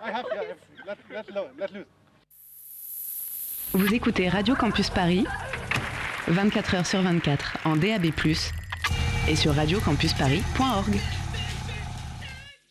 Vous écoutez Radio Campus Paris, 24h sur 24 en DAB+, et sur radiocampusparis.org.